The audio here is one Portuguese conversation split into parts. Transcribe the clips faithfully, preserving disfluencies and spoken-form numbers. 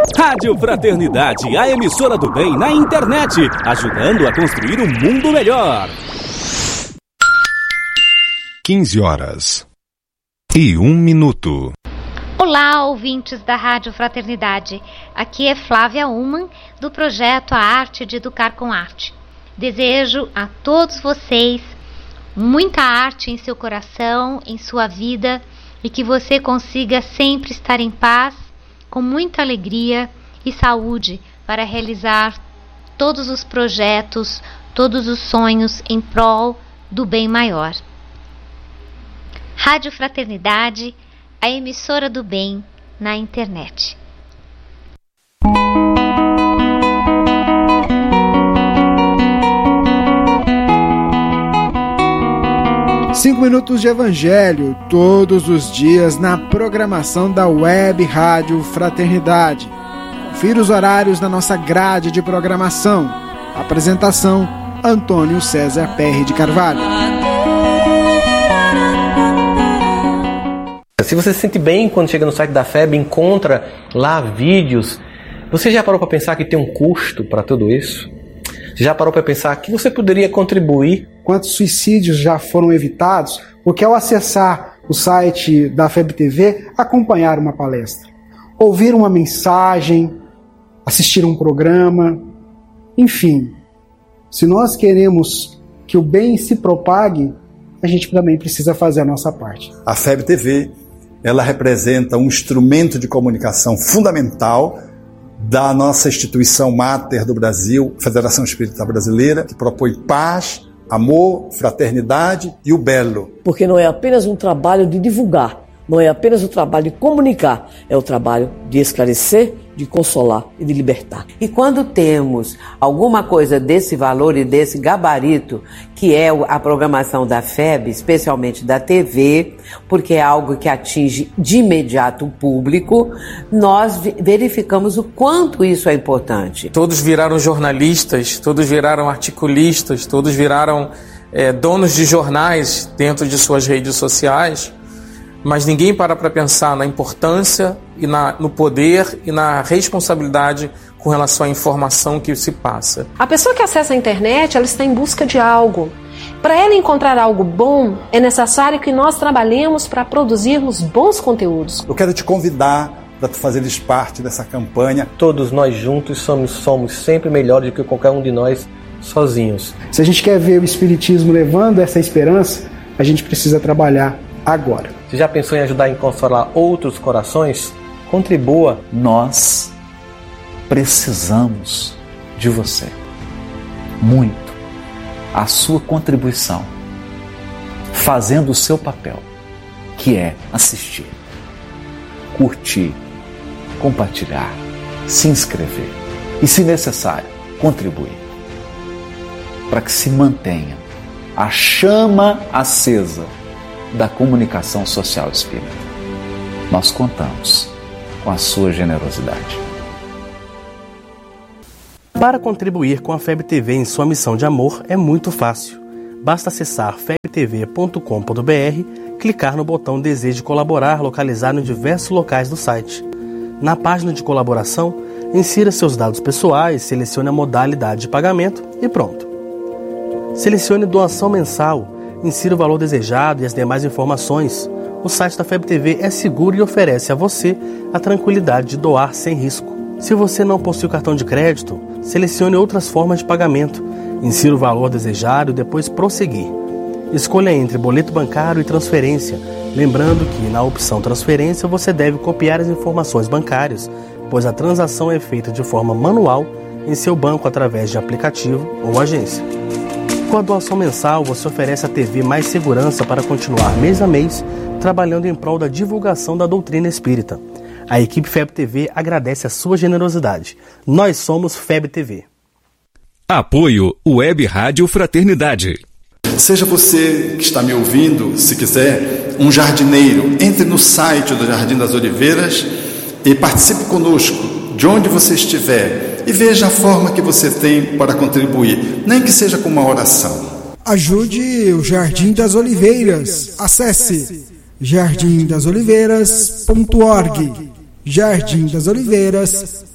Rádio Fraternidade, a emissora do bem na internet, ajudando a construir um mundo melhor. quinze horas e um minuto. Olá, ouvintes da Rádio Fraternidade. Aqui é Flávia Uman, do projeto A Arte de Educar com Arte. Desejo a todos vocês muita arte em seu coração, em sua vida, e que você consiga sempre estar em paz, com muita alegria e saúde para realizar todos os projetos, todos os sonhos em prol do bem maior. Rádio Fraternidade, a emissora do bem na internet. Cinco minutos de Evangelho, todos os dias na programação da Web Rádio Fraternidade. Confira os horários na nossa grade de programação. Apresentação, Antônio César Perry de Carvalho. Se você se sente bem quando chega no site da F E B, encontra lá vídeos, você já parou para pensar que tem um custo para tudo isso? Já parou para pensar que você poderia contribuir? Quantos suicídios já foram evitados porque ao acessar o site da F E B T V, acompanhar uma palestra, ouvir uma mensagem, assistir um programa, enfim. Se nós queremos que o bem se propague, a gente também precisa fazer a nossa parte. A F E B T V, ela representa um instrumento de comunicação fundamental da nossa instituição máter do Brasil, Federação Espírita Brasileira, que propõe paz, amor, fraternidade e o belo. Porque não é apenas um trabalho de divulgar, não é apenas o trabalho de comunicar, é o trabalho de esclarecer, de consolar e de libertar. E quando temos alguma coisa desse valor e desse gabarito, que é a programação da F E B, especialmente da T V, porque é algo que atinge de imediato o público, nós verificamos o quanto isso é importante. Todos viraram jornalistas, todos viraram articulistas, todos viraram é, donos de jornais dentro de suas redes sociais, mas ninguém para para pensar na importância e na, no poder e na responsabilidade com relação à informação que se passa. A pessoa que acessa a internet, ela está em busca de algo. Para ela encontrar algo bom, é necessário que nós trabalhemos para produzirmos bons conteúdos. Eu quero te convidar para tu fazeres parte dessa campanha. Todos nós juntos somos, somos sempre melhores do que qualquer um de nós sozinhos. Se a gente quer ver o Espiritismo levando essa esperança, a gente precisa trabalhar agora. Você já pensou em ajudar a consolar outros corações? Contribua. Nós precisamos de você. Muito. A sua contribuição. Fazendo o seu papel, que é assistir, curtir, compartilhar, se inscrever e, se necessário, contribuir. Para que se mantenha a chama acesa da comunicação social espírita. Nós contamos com a sua generosidade. Para contribuir com a F E B T V em sua missão de amor é muito fácil. Basta acessar f e b t v ponto com ponto b r, clicar no botão Deseje colaborar localizado em diversos locais do site. Na página de colaboração, insira seus dados pessoais, selecione a modalidade de pagamento e pronto. Selecione doação mensal, insira o valor desejado e as demais informações. O site da F E B T V é seguro e oferece a você a tranquilidade de doar sem risco. Se você não possui cartão de crédito, selecione outras formas de pagamento. Insira o valor desejado e depois prosseguir. Escolha entre boleto bancário e transferência, lembrando que na opção transferência você deve copiar as informações bancárias, pois a transação é feita de forma manual em seu banco através de aplicativo ou agência. Com a doação mensal, você oferece à T V mais segurança para continuar mês a mês trabalhando em prol da divulgação da doutrina espírita. A equipe F E B T V agradece a sua generosidade. Nós somos F E B T V. Apoio Web Rádio Fraternidade. Seja você que está me ouvindo, se quiser, um jardineiro, entre no site do Jardim das Oliveiras e participe conosco, de onde você estiver, e veja a forma que você tem para contribuir, nem que seja com uma oração. Ajude o Jardim das Oliveiras. Acesse jardim das oliveiras ponto org. Jardim das Oliveiras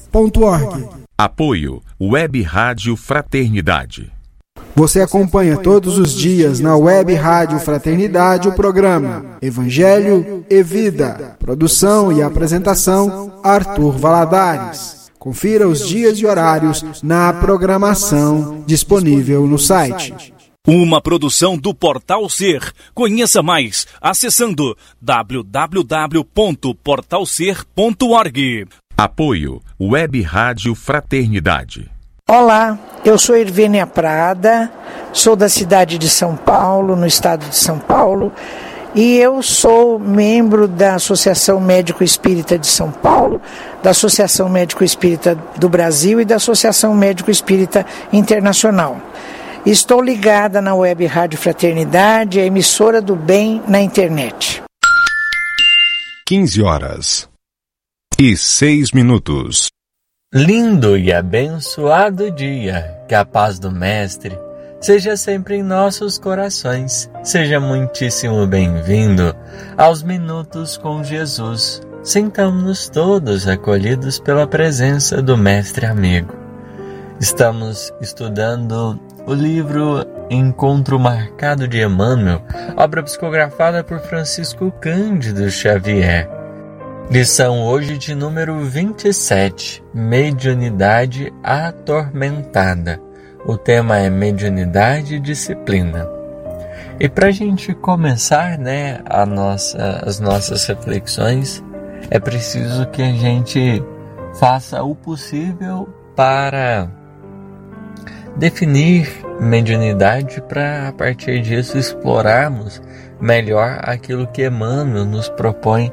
ponto org. Apoio Web Rádio Fraternidade. Você acompanha todos os dias na Web Rádio Fraternidade o programa Evangelho e Vida. Produção e apresentação Arthur Valadares. Confira os dias e horários na programação disponível no site. Uma produção do Portal Ser. Conheça mais acessando w w w ponto portal ser ponto org. Apoio Web Rádio Fraternidade. Olá, eu sou Irvênia Prada, sou da cidade de São Paulo, no estado de São Paulo, e eu sou membro da Associação Médico Espírita de São Paulo, da Associação Médico Espírita do Brasil e da Associação Médico Espírita Internacional. Estou ligada na Web Rádio Fraternidade, a emissora do bem na internet. quinze horas e seis minutos. Lindo e abençoado dia, que a paz do Mestre seja sempre em nossos corações. Seja muitíssimo bem-vindo aos Minutos com Jesus. Sintamos-nos todos acolhidos pela presença do Mestre Amigo. Estamos estudando o livro Encontro Marcado de Emmanuel, obra psicografada por Francisco Cândido Xavier. Lição hoje de número vinte e sete, Mediunidade Atormentada. O tema é Mediunidade e Disciplina. E para a gente começar, né, a nossa, as nossas reflexões, é preciso que a gente faça o possível para definir mediunidade, para a partir disso explorarmos melhor aquilo que Emmanuel nos propõe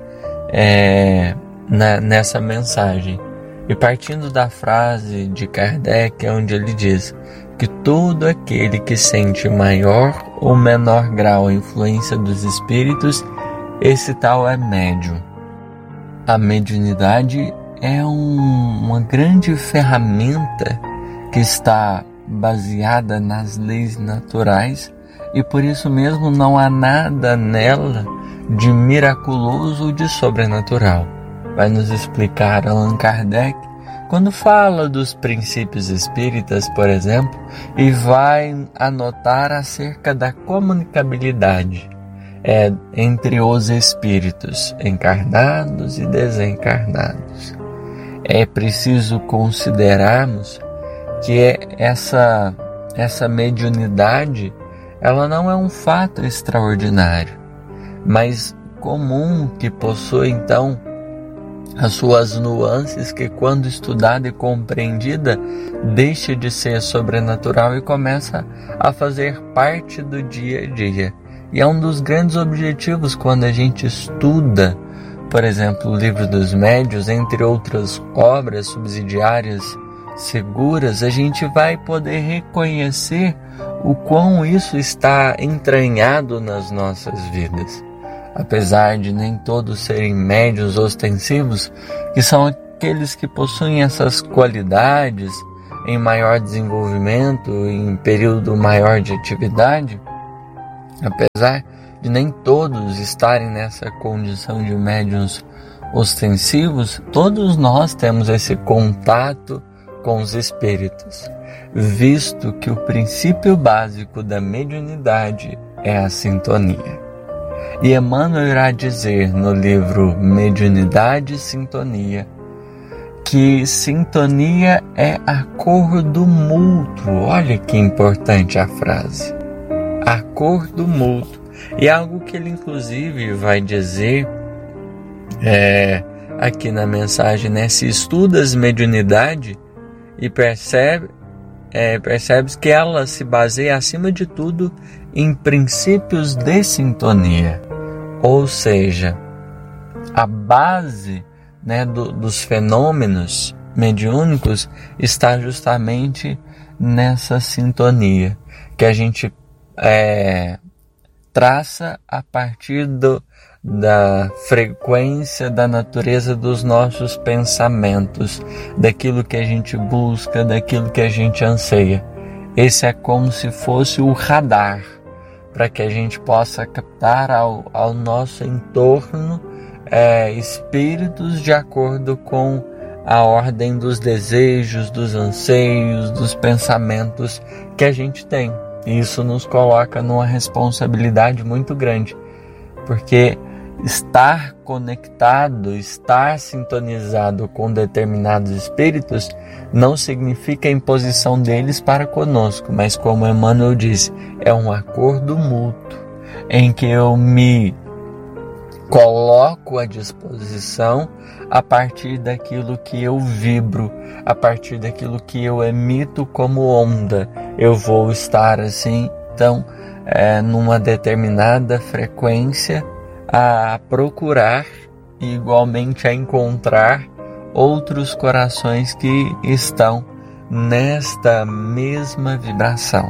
É, na, nessa mensagem. E partindo da frase de Kardec, onde ele diz que todo aquele que sente maior ou menor grau a influência dos espíritos, esse tal é médium. A mediunidade é um, uma grande ferramenta que está baseada nas leis naturais e por isso mesmo não há nada nela de miraculoso ou de sobrenatural. Vai nos explicar Allan Kardec quando fala dos princípios espíritas, por exemplo, e vai anotar acerca da comunicabilidade é, entre os espíritos encarnados e desencarnados. É preciso considerarmos que essa, essa mediunidade ela não é um fato extraordinário, mas comum, que possui então as suas nuances, que quando estudada e compreendida deixa de ser sobrenatural e começa a fazer parte do dia a dia. E é um dos grandes objetivos quando a gente estuda, por exemplo, o Livro dos Médiuns, entre outras obras subsidiárias seguras, a gente vai poder reconhecer o quão isso está entranhado nas nossas vidas. Apesar de nem todos serem médiuns ostensivos, que são aqueles que possuem essas qualidades em maior desenvolvimento, em período maior de atividade, apesar de nem todos estarem nessa condição de médiuns ostensivos, todos nós temos esse contato com os espíritos, visto que o princípio básico da mediunidade é a sintonia. E Emmanuel irá dizer no livro Mediunidade e Sintonia que sintonia é acordo mútuo. Olha que importante a frase. Acordo mútuo. E algo que ele inclusive vai dizer é, aqui na mensagem, né? Se estudas mediunidade e percebe, é, percebes que ela se baseia acima de tudo em princípios de sintonia. Ou seja, a base, né, do, dos fenômenos mediúnicos está justamente nessa sintonia que a gente é, traça a partir do, da frequência, da natureza dos nossos pensamentos, daquilo que a gente busca, daquilo que a gente anseia. Esse é como se fosse o radar, para que a gente possa captar ao, ao nosso entorno é, espíritos de acordo com a ordem dos desejos, dos anseios, dos pensamentos que a gente tem. E isso nos coloca numa responsabilidade muito grande, porque estar conectado, estar sintonizado com determinados espíritos não significa a imposição deles para conosco, mas como Emmanuel disse, é um acordo mútuo em que eu me coloco à disposição a partir daquilo que eu vibro, a partir daquilo que eu emito como onda. Eu vou estar assim, então, é, numa determinada frequência, a procurar e igualmente a encontrar outros corações que estão nesta mesma vibração.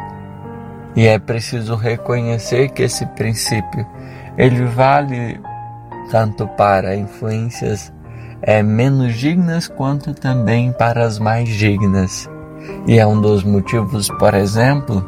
E é preciso reconhecer que esse princípio ele vale tanto para influências é, menos dignas quanto também para as mais dignas. E é um dos motivos, por exemplo,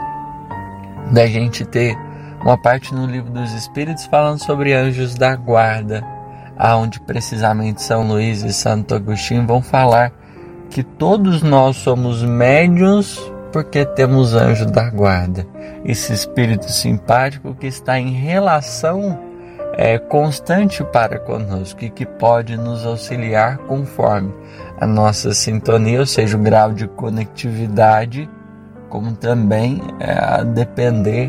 da gente ter uma parte no Livro dos Espíritos falando sobre anjos da guarda, aonde precisamente São Luís e Santo Agostinho vão falar que todos nós somos médiuns porque temos anjo da guarda, esse espírito simpático que está em relação é, constante para conosco e que pode nos auxiliar conforme a nossa sintonia, ou seja, o grau de conectividade, como também é, a depender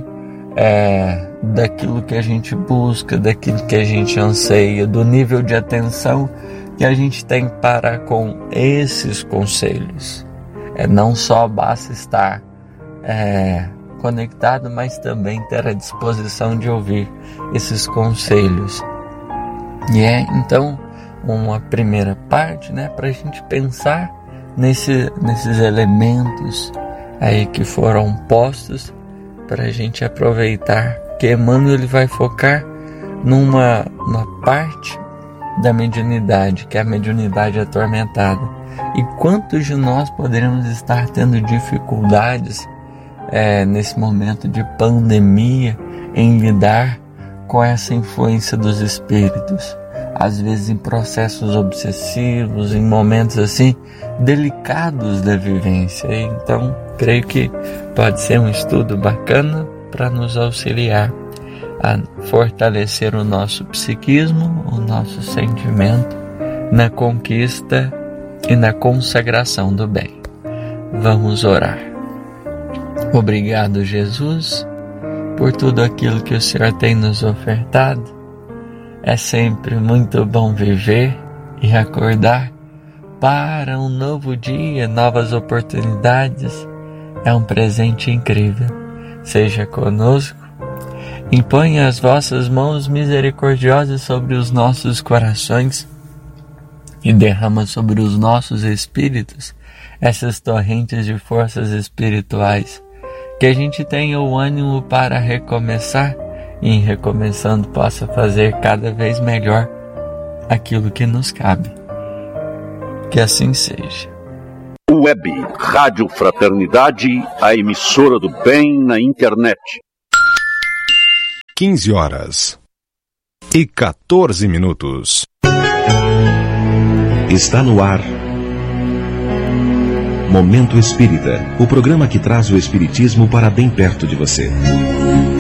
É, daquilo que a gente busca, daquilo que a gente anseia, do nível de atenção que a gente tem para com esses conselhos. É, não só basta estar é, conectado, mas também ter a disposição de ouvir esses conselhos. E é então uma primeira parte, né, para a gente pensar nesse, nesses elementos aí que foram postos, para a gente aproveitar que Emmanuel ele vai focar numa, numa parte da mediunidade, que é a mediunidade atormentada. E quantos de nós poderemos estar tendo dificuldades é, nesse momento de pandemia em lidar com essa influência dos espíritos, às vezes em processos obsessivos, em momentos assim delicados da vivência. Então, creio que pode ser um estudo bacana para nos auxiliar a fortalecer o nosso psiquismo, o nosso sentimento na conquista e na consagração do bem. Vamos orar. Obrigado, Jesus, por tudo aquilo que o Senhor tem nos ofertado. É sempre muito bom viver e acordar para um novo dia, novas oportunidades. É um presente incrível. Seja conosco. Imponha as vossas mãos misericordiosas sobre os nossos corações e derrama sobre os nossos espíritos essas torrentes de forças espirituais. Que a gente tenha o ânimo para recomeçar e, em recomeçando, possa fazer cada vez melhor aquilo que nos cabe. Que assim seja. Web Rádio Fraternidade, a emissora do bem na internet. quinze horas e quatorze minutos. Está no ar Momento Espírita, o programa que traz o espiritismo para bem perto de você.